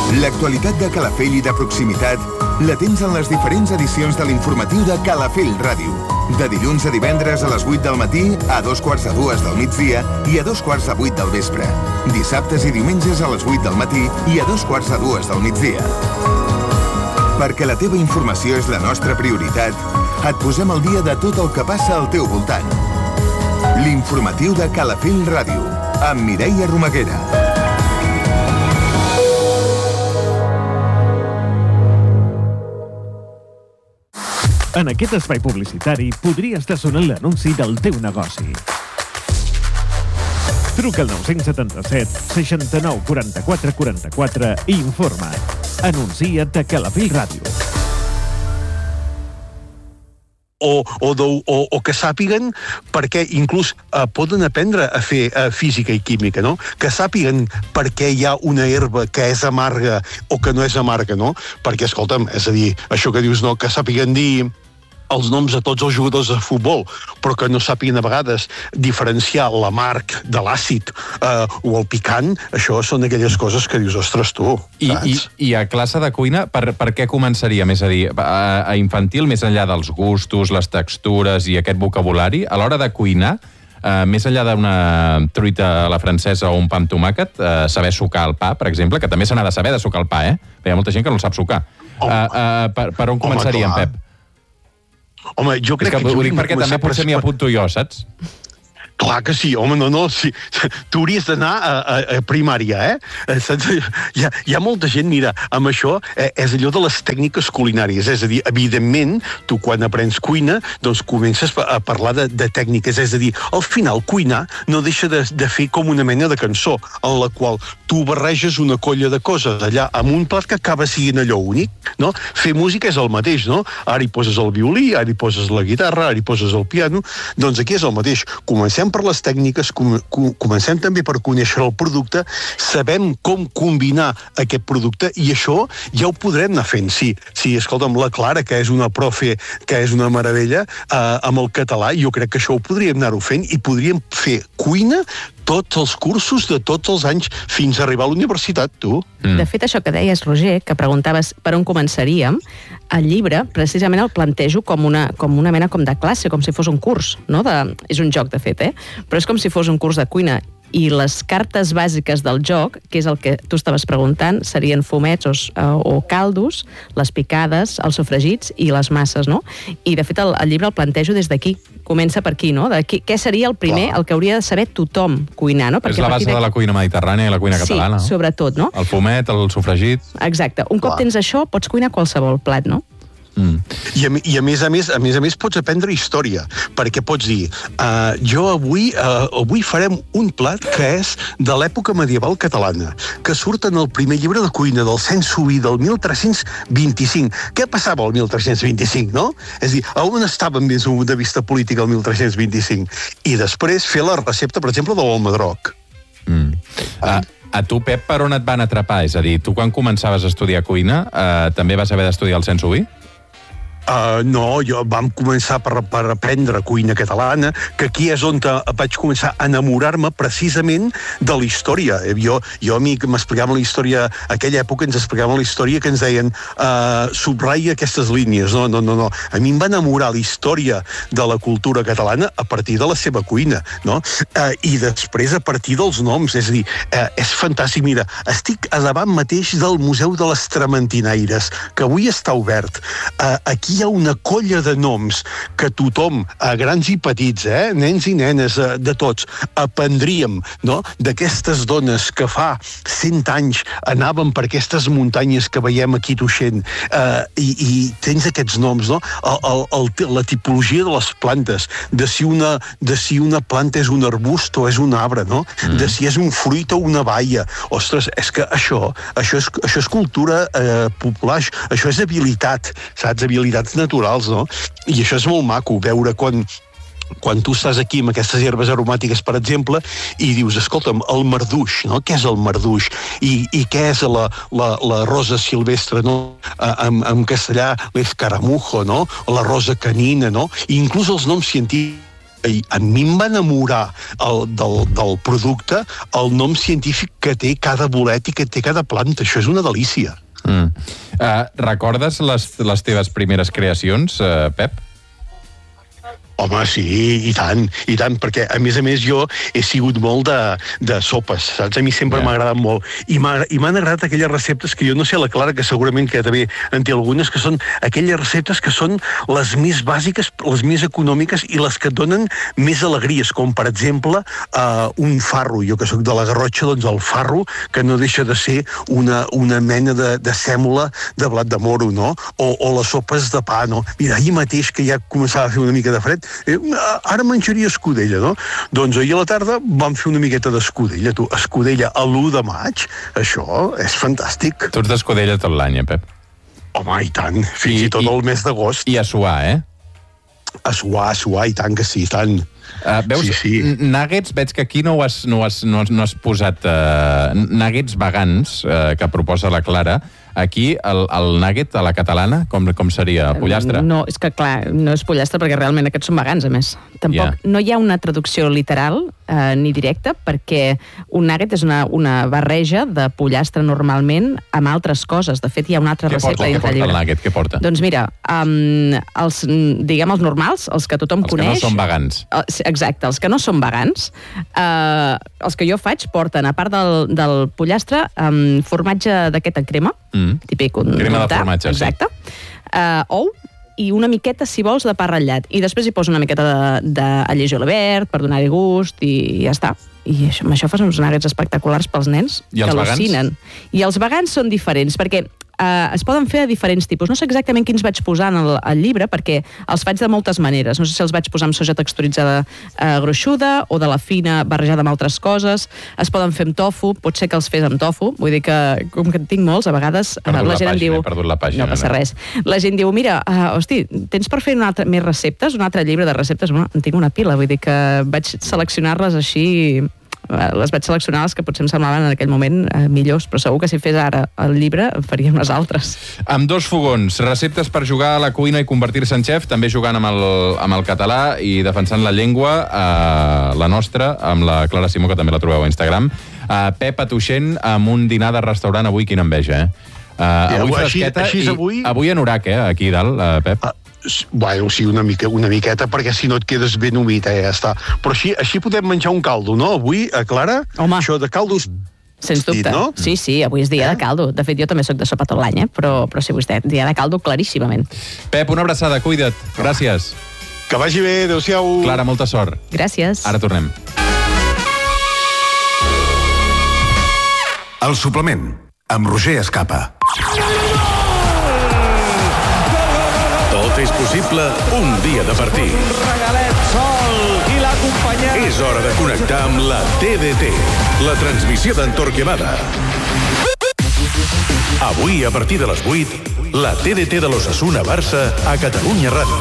L'actualitat de Calafell i de proximitat la tens en les diferents edicions de l'informatiu de Calafell Ràdio. De dilluns a divendres a les 8 del matí, a 2:45 del migdia i a 7:45 del vespre. Dissabtes i diumenges a les 8 del matí i a 2:45 del migdia. Perquè la teva informació és la nostra prioritat, et posem al dia de tot el que passa al teu voltant. L'informatiu de Calafell Ràdio, amb Mireia Romaguera. En aquest espai publicitari podria estar sonant l'anunci del teu negoci. Truca al 977 69 44 44 i informa't. Anuncia't a Calafell Ràdio. O que sàpiguen perquè inclús poden aprendre a fer física i química, no? Que sàpiguen per què hi ha una herba que és amarga o que no és amarga, no? Perquè, escolta'm, és a dir, això que dius, no, que sàpiguen dir els noms a tots els jugadors de futbol, però que no sàpiguen a vegades diferenciar l'amarg de l'àcid o el picant, això són aquelles coses que dius, ostres, tu, saps? I a classe de cuina, per què començaríem? És a dir, a infantil, més enllà dels gustos, les textures i aquest vocabulari, a l'hora de cuinar, més enllà d'una truita a la francesa o un pa amb tomàquet, saber sucar el pa, per exemple, que també se n'ha de saber de sucar el pa, Perquè hi ha molta gent que no el sap sucar. Per on començaríem, Pep? Home, jo crec que... Ho dic perquè també potser m'hi apunto jo, saps? Clar que sí, home, no, sí. Tu hauries d'anar a primària, Saps? Hi ha molta gent, mira, amb això és allò de les tècniques culinàries, és a dir, evidentment, tu quan aprens cuina, doncs comences a parlar de tècniques, és a dir, al final cuinar no deixa de fer com una mena de cançó, en la qual tu barreges una colla de coses allà amb un plat que acaba sent allò únic, no? Fer música és el mateix, no? Ara hi poses el violí, ara hi poses la guitarra, ara hi poses el piano, doncs aquí és el mateix. Comencem per les tècniques, comencem també per conèixer el producte, sabem com combinar aquest producte i això ja ho podrem anar fent. Sí, escolta'm, la Clara, que és una profe, que és una meravella, amb el català, jo crec que això ho podríem anar-ho fent i podríem fer cuina tots els cursos de tots els anys fins a arribar a la universitat, tu. De fet, això que deies, Roger, que preguntaves per on començaríem, el llibre precisament el plantejo com una mena com de classe, com si fos un curs, no? És un joc, de fet, però és com si fos un curs de cuina. I les cartes bàsiques del joc, que és el que tu estaves preguntant, serien fumets o caldos, les picades, els sofregits i les masses, no? I, de fet, el llibre el plantejo des d'aquí. Comença per aquí, no? Què seria el primer, el que hauria de saber tothom cuinar, no? És la base de la cuina mediterrània i la cuina catalana. Sí, sobretot, no? El fumet, el sofregit... Exacte. Un cop tens això, pots cuinar qualsevol plat, no? I a més a més pots aprendre història, perquè pots dir jo avui farem un plat que és de l'època medieval catalana, que surt en el primer llibre de cuina del Cens Suí del 1325. Què passava el 1325, no? És a dir, on estàvem des d'un punt de vista polític el 1325? I després fer la recepta, per exemple, de l'almedroc. A tu, Pep, per on et van atrapar? És a dir, tu quan començaves a estudiar cuina també vas haver d'estudiar el Cens Suí? No, vam començar per aprendre cuina catalana, que aquí és on vaig començar a enamorar-me precisament de la història. Jo a mi m'explicaven la història, a aquella època ens explicaven la història que ens deien subratlla aquestes línies. No. A mi em va enamorar la història de la cultura catalana a partir de la seva cuina, no? I després a partir dels noms, és a dir, és fantàstic. Mira, estic a davant mateix del Museu de les Trementinaires, que avui està obert. Aquí hi ha una colla de noms que tothom, grans i petits, nens i nenes, de tots, aprendríem, no? D'aquestes dones que fa 100 anys anaven per aquestes muntanyes que veiem aquí Tuixent, i tens aquests noms, no? La tipologia de les plantes, de si una planta és un arbust o és un arbre, no? De si és un fruit o una baia. Ostres, és que això és cultura popular, això és habilitat, saps? Habilitats naturals, no? I això és molt maco, veure quan tu estàs aquí amb aquestes herbes aromàtiques, per exemple, i dius, escolta'm, el marduix, no? Què és el marduix? I què és la rosa silvestre, no? En castellà, l'escaramujo, no? O la rosa canina, no? I inclús els noms científics a mi em va enamorar del producte el nom científic que té cada bolet i que té cada planta. Això és una delícia. Recordes les teves primeres creacions, Pep? Home, sí, i tant, perquè a més jo he sigut molt de sopes, saps? A mi sempre m'ha agradat molt. I m'han agradat aquelles receptes que jo no sé, la Clara, que segurament que també en té algunes, que són aquelles receptes que són les més bàsiques, les més econòmiques i les que et donen més alegries, com per exemple un farro. Jo que sóc de la Garrotxa, doncs el farro, que no deixa de ser una mena de sèmola de blat de moro, no? O les sopes de pa, no? Mira, ahir mateix, que ja començava a fer una mica de fred, ara menjaria escudella, no? Doncs ahir a la tarda vam fer una miqueta d'escudella, tu. Escudella a l'1 de maig, això és fantàstic. Tu ets d'escudella tot l'any, Pep? Home, i tant, fins i tot el mes d'agost. I a suar, A suar, i tant que sí, i tant. Veus, sí. Nuggets, veig que aquí no has posat nuggets vegans que proposa la Clara. Aquí, el nugget a la catalana, com seria? Pollastre? No, és que clar, no és pollastre perquè realment aquests són vegans, a més. Tampoc no hi ha una traducció literal ni directa, perquè un nugget és una barreja de pollastre normalment amb altres coses. De fet, hi ha una altra recepta dintre el llibre. Què porta el nugget? Què porta? Doncs mira, els normals, els que tothom coneix... Els que no són vegans. Exacte, els que no són vegans, els que jo faig porten, a part del pollastre, formatge d'aquest en crema, típic crema de formatge, exacte. Ou i una miqueta, si vols, de pa ratllat. I després hi poso una miqueta d'alleix julivert per donar-hi gust i ja està. I amb això fas uns nuggets espectaculars pels nens que al·lucinen. I els vegans són diferents, perquè es poden fer de diferents tipus. No sé exactament quins vaig posar en el llibre, perquè els faig de moltes maneres. No sé si els vaig posar amb soja texturitzada gruixuda o de la fina barrejada amb altres coses. Es poden fer amb tofu, pot ser que els fes amb tofu. Vull dir que, com que en tinc molts, a vegades la gent em diu... He perdut la pàgina. No passa res. La gent diu, mira, hosti, tens per fer més receptes? Un altre llibre de receptes? Bueno, en tinc una pila, vull dir que vaig seleccionar-les així... Les vaig seleccionar les que potser em semblaven en aquell moment millors, però segur que si fes ara el llibre en faríem unes altres. Amb dos fogons, receptes per jugar a la cuina i convertir-se en xef, també jugant amb el català i defensant la llengua, la nostra, amb la Clara Simó, que també la trobeu a Instagram. Pep Atuixent amb un dinar de restaurant avui, quina enveja, avui fresqueta i avui en Urac, aquí dalt, Pep. Bueno, sí, una miqueta, perquè si no et quedes ben humit, ja està. Però així podem menjar un caldo, no? Avui, Clara, home, això de caldos... Sens dubte. No? Sí, avui és dia de caldo. De fet, jo també sóc de sopa tot l'any, però sí, vostè, dia de caldo claríssimament. Pep, una abraçada, cuida't. Gràcies. Que vagi bé, adéu-siau. Clara, molta sort. Gràcies. Ara tornem. El suplement, amb Roger Escapa. Tot és possible un dia de partir. Un regalet sol i l'acompanyem. És hora de connectar amb la TDT, la transmissió d'Entorquemada. Avui, a partir de les 8, la TDT de l'Osasuna Barça a Catalunya Ràdio.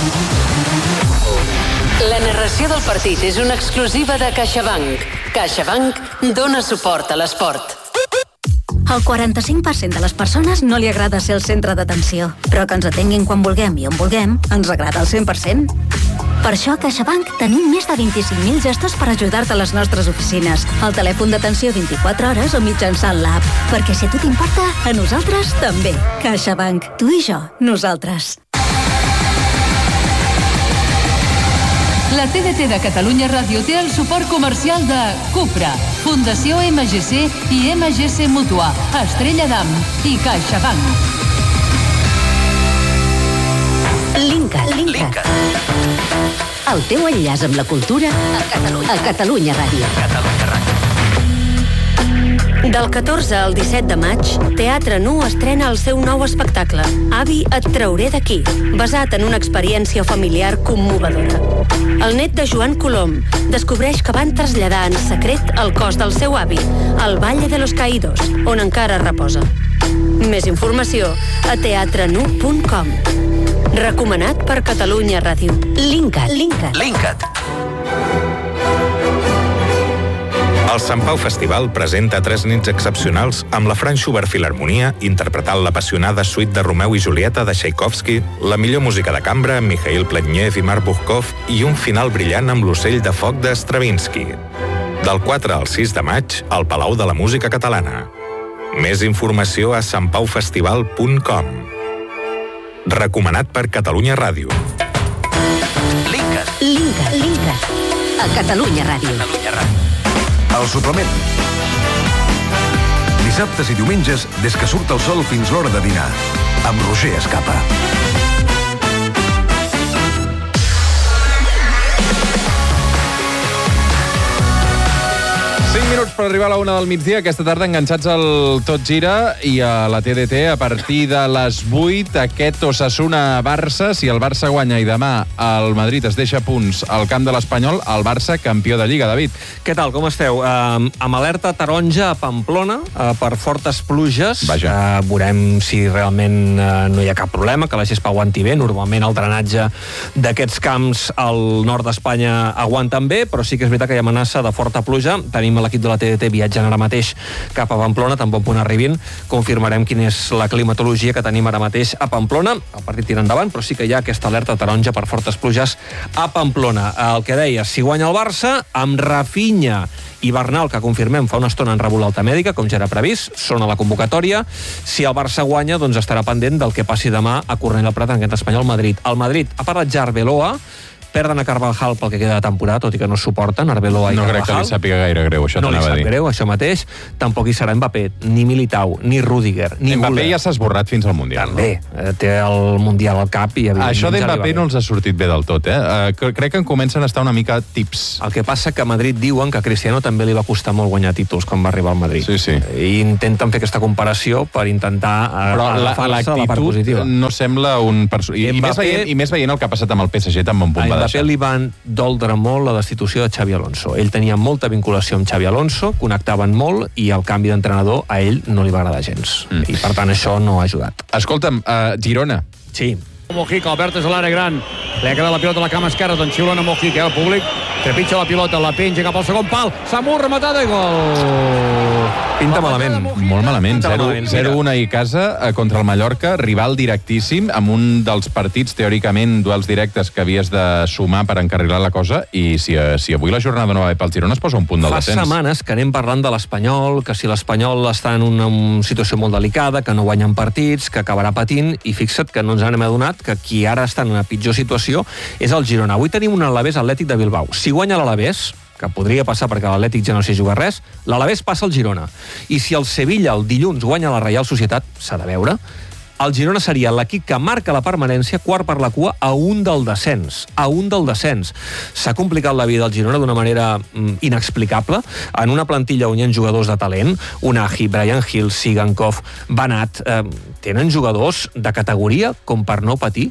La narració del partit és una exclusiva de CaixaBank. CaixaBank dona suport a l'esport. Al 45% de les persones no li agrada ser el centre d'atenció, però que ens atenguin quan vulguem i on vulguem ens agrada al 100%. Per això a CaixaBank tenim més de 25.000 gestors per ajudar-te a les nostres oficines, al telèfon d'atenció 24 hores o mitjançant l'app. Perquè si a tu t'importa, a nosaltres també. CaixaBank. Tu i jo. Nosaltres. La TDT de Catalunya Ràdio té el suport comercial de Cupra, Fundació MGC i MGC Mútua, Estrella d'Am i CaixaBank. Linkat. El teu enllaç amb la cultura a Catalunya Ràdio. Del 14 al 17 de maig, Teatre Nu estrena el seu nou espectacle, Avi, et trauré d'aquí, basat en una experiència familiar commovedora. El net de Joan Colom descobreix que van traslladar en secret el cos del seu avi al Valle de los Caídos, on encara reposa. Més informació a teatrenu.com. Recomanat per Catalunya Ràdio. Linkat. El Sant Pau Festival presenta 3 nits excepcionals amb la Frank Schubert Filharmonia interpretant l'apassionada suite de Romeu i Julieta de Tchaikovsky, la millor música de cambra amb Mikhail Pletnev i Mark Buchkov i un final brillant amb l'Ocell de foc de Stravinsky. Del 4 al 6 de maig, al Palau de la Música Catalana. Més informació a santpaufestival.com. Recomanat per Catalunya Ràdio. Linkas. A Catalunya Ràdio. El suplement. Dissabtes i diumenges, des que surt el sol fins l'hora de dinar. Amb Roger Escapa. 5 minuts per arribar a la 1 del migdia. Aquesta tarda enganxats al Tot Gira i a la TDT a partir de les 8. Aquest Osasuna-Barça. Si el Barça guanya i demà el Madrid es deixa punts al camp de l'Espanyol, el Barça campió de Lliga, David. Què tal, com esteu? Amb alerta taronja a Pamplona per fortes pluges. Vaja. Veurem si realment no hi ha cap problema, que la gespa aguanti bé. Normalment el drenatge d'aquests camps al nord d'Espanya aguanten bé, però sí que és veritat que hi ha amenaça de forta pluja. Tenim l'equip de la TDT viatjant ara mateix cap a Pamplona, tan bon punt arribin, confirmarem quina és la climatologia que tenim ara mateix a Pamplona. El partit tira endavant, però sí que hi ha aquesta alerta taronja per fortes pluges a Pamplona. El que deia, si guanya el Barça, amb Rafinha i Bernal, que confirmem fa una estona han rebut l'alta mèdica, com ja era previst, són a la convocatòria. Si el Barça guanya, doncs estarà pendent del que passi demà a Cornellà al Prat en aquest Espanyol-Madrid. El Madrid ha parlat ja Arbeloa, perden a Carvajal pel que queda de temporada, tot i que no suporten Arbeloa i Carvajal. No crec que li sàpiga gaire greu, això t'anava a dir. No li sap greu, això mateix. Tampoc hi serà Mbappé, ni Militao, ni Rüdiger, ni Mbappé Müller. ja s'ha esborrat fins al Mundial. També, té el Mundial al cap i evidentment això d'Mbappé ja no els ha sortit bé del tot, crec que en comencen a estar una mica tips. El que passa que a Madrid diuen que a Cristiano també li va costar molt guanyar títols quan va arribar al Madrid. Sí. I intenten fer aquesta comparació per intentar agafar-se la part positiva. No sembla un... I més veient el que ha passat amb el PSG, tan bon punt va deixar. A Mbappé li van doldre molt la destitució de Xavi Alonso. Ell tenia molta vinculació amb Xavi Alonso, connectaven molt i el canvi d'entrenador a ell no li va agradar gens. I per tant això no ha ajudat. Escolta'm, Girona. Sí. Mojica, Albert és a l'àrea gran. Li ha quedat la pilota a la cama esquerra, doncs xiulen a Mojica, el públic trepitja la pilota, la penja cap al segon pal, Samur rematada i gol! Pinta malament. Molt malament. 0-1 a casa contra el Mallorca, rival directíssim, amb un dels partits, teòricament, duels directes que havies de sumar per encarrilar la cosa, i si avui la jornada no va bé pel Girona, es posa un punt del descens. Fa setmanes que anem parlant de l'Espanyol, que si l'Espanyol està en una situació molt delicada, que no guanyen partits, que acabarà patint, i fixa't que no ens n'hem adonat que qui ara està en una pitjor situació és el Girona. Avui tenim un Alavés Atlètic de Bilbao. Si guanya l'Alavés, que podria passar perquè l'Atlètic ja no s'hi juga res, l'Alavés passa al Girona. I si el Sevilla el dilluns guanya la Reial Societat, s'ha de veure, el Girona seria l'equip que marca la permanència, quart per la cua, a un del descens. A un del descens. S'ha complicat la vida del Girona d'una manera inexplicable. En una plantilla on hi ha jugadors de talent, Unai, Brian Hill, Sigankov, Banat, tenen jugadors de categoria com per no patir,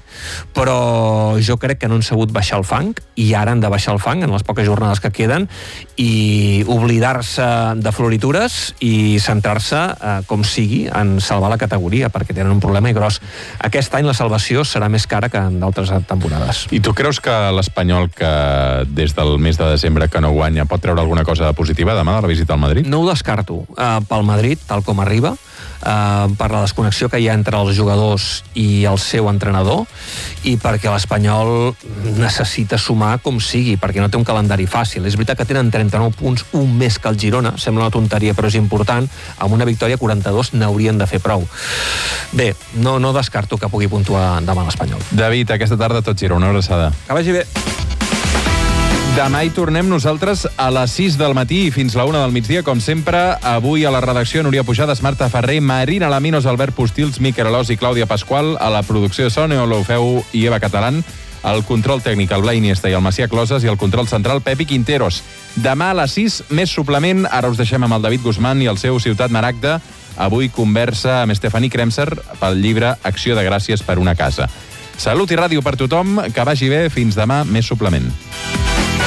però jo crec que no han sabut baixar el fang, i ara han de baixar el fang en les poques jornades que queden, i oblidar-se de floritures i centrar-se, com sigui, en salvar la categoria, perquè tenen un problema i gros. Aquest any la salvació serà més cara que en d'altres temporades. I tu creus que l'Espanyol, que des del mes de desembre que no guanya, pot treure alguna cosa positiva demà de la visita al Madrid? No ho descarto. Pel Madrid, tal com arriba, per la desconnexió que hi ha entre els jugadors i el seu entrenador, i perquè l'Espanyol necessita sumar com sigui, perquè no té un calendari fàcil. És veritat que tenen 39 punts, un més que el Girona, sembla una tonteria però és important, amb una victòria 42 n'haurien de fer prou. Bé, no descarto que pugui puntuar demà l'Espanyol. David, aquesta tarda Tot Gira, una abraçada. Que vagi bé. Demà hi tornem nosaltres a les 6 del matí i fins la 1 del migdia, com sempre. Avui a la redacció Núria Pujades, Marta Ferrer, Marina Laminos, Albert Postils, Miquel Alòs i Clàudia Pasqual. A la producció de so, Neo Loufeu i Eva Catalán. El control tècnic, el Blai Iniesta i el Macià Closes, i el control central, Pepi Quinteros. Demà a les 6, més suplement. Ara us deixem amb el David Guzmán i el seu Ciutat Maragda. Avui conversa amb Stephanie Kremser pel llibre Acció de Gràcies per una casa. Salut i ràdio per tothom, que vagi bé, fins demà, més suplement.